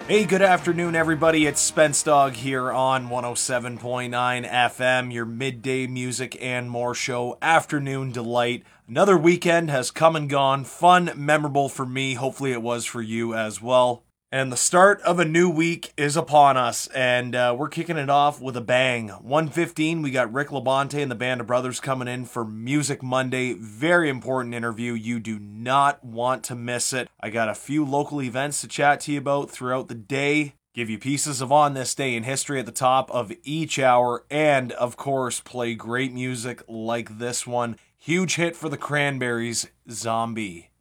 Hey, good afternoon, everybody. It's Spence Dog here on 107.9 FM, your midday music and more show, Afternoon Delight. Another weekend has come and gone. Fun, memorable for me. Hopefully, it was for you as well. And the start of a new week is upon us, and we're kicking it off with a bang. 1:15, we got Rick Labonte and the Band of Brothers coming in for Music Monday. Very important interview. You do not want to miss it. I got a few local events to chat to you about throughout the day. Give you pieces of On This Day in History at the top of each hour, and of course, play great music like this one. Huge hit for the Cranberries, Zombie.